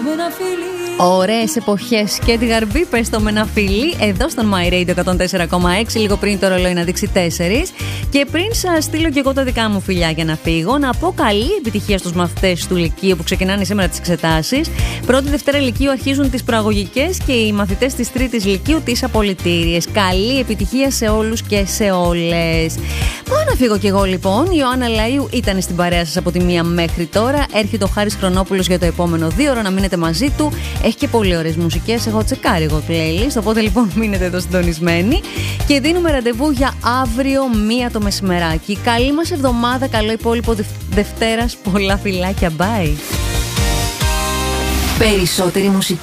Ωραίες εποχές και τη Γαρμπή, πες το με ένα φιλί, εδώ στον My Radio 104,6, λίγο πριν το ρολόι να δείξει 4. Και πριν σας στείλω και εγώ τα δικά μου φιλιά για να φύγω, να πω καλή επιτυχία στους μαθητές του Λυκείου που ξεκινάνε σήμερα τις εξετάσεις. Πρώτη Δευτέρα Λυκείου αρχίζουν τις προαγωγικές και οι μαθητές της Τρίτης Λυκείου τις απολυτήριες. Καλή επιτυχία σε όλους και σε όλες. Πάω να φύγω κι εγώ λοιπόν. Η Ιωάννα Λαΐου ήταν στην παρέα σας από τη 1 μέχρι τώρα. Έρχεται ο Χάρης Χρονόπουλος για το επόμενο 2ωρο, να μείνετε μαζί του. Έχει και πολύ ωραίες μουσικές. Έχω τσεκάρει εγώ playlist. Οπότε λοιπόν μείνετε εδώ συντονισμένοι. Και δίνουμε ραντεβού για αύριο 1 το μεσημεράκι. Καλή μας εβδομάδα, καλό υπόλοιπο Δευτέρας. Πολλά φιλάκια. Bye. Περισσότερη μουσική.